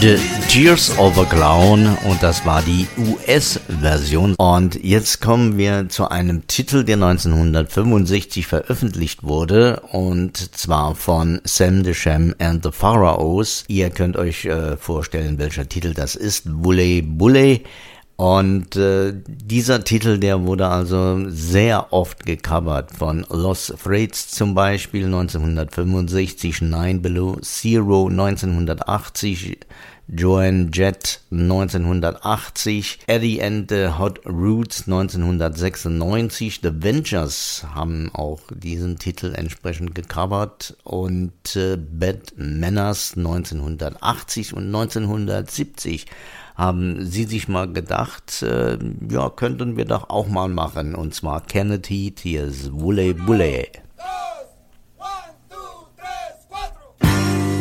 The Tears of a Clown und das war die US-Version. Und jetzt kommen wir zu einem Titel, der 1965 veröffentlicht wurde und zwar von Sam the Sham and the Pharaohs. Ihr könnt euch vorstellen, welcher Titel das ist. Bulle Bulle. Und dieser Titel, der wurde also sehr oft gecovert von Los Freites zum Beispiel 1965, Nine Below Zero 1980, Joan Jett 1980, Eddie and the Hot Roots 1996, The Ventures haben auch diesen Titel entsprechend gecovert und Bad Manners 1980 und 1970 haben sie sich mal gedacht, ja, könnten wir doch auch mal machen, und zwar Kennedy Tears, Bulle Bulle.